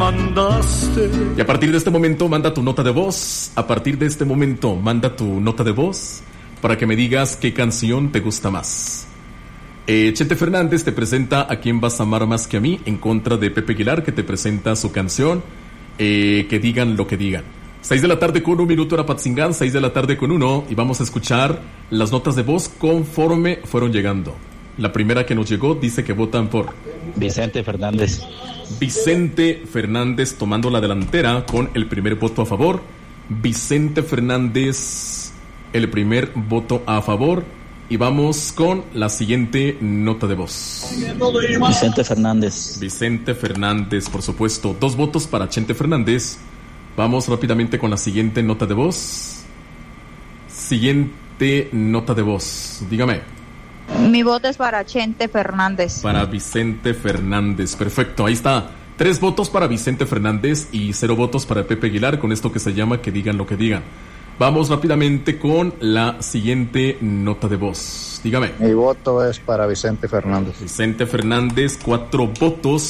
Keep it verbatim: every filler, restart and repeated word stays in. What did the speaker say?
mandaste. Y a partir de este momento manda tu nota de voz. A partir de este momento manda tu nota de voz para que me digas qué canción te gusta más. Eh, Chente Fernández te presenta A Quién Vas a Amar Más Que a Mí, en contra de Pepe Aguilar, que te presenta su canción eh, Que Digan Lo Que Digan. Seis de la tarde con un minuto era Patzingán, seis de la tarde con uno, y vamos a escuchar las notas de voz conforme fueron llegando. La primera que nos llegó dice que votan por Vicente Fernández. Vicente Fernández tomando la delantera con el primer voto a favor. Vicente Fernández, el primer voto a favor. Y vamos con la siguiente nota de voz. Vicente Fernández. Vicente Fernández, por supuesto. Dos votos para Chente Fernández. Vamos rápidamente con la siguiente nota de voz. Siguiente nota de voz. Dígame. Mi voto es para Chente Fernández. Para Vicente Fernández. Perfecto, ahí está. Tres votos para Vicente Fernández y cero votos para Pepe Aguilar con esto que se llama Que Digan Lo Que Digan. Vamos rápidamente con la siguiente nota de voz. Dígame. Mi voto es para Vicente Fernández. Vicente Fernández, cuatro votos.